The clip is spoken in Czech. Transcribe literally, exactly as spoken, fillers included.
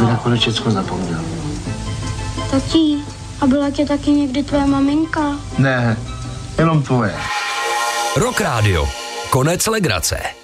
aby nakonec všechno zapomněl. Tati, a byla tě taky někdy tvoje maminka? Ne, jenom tvoje. Rock Radio. Konec legrace.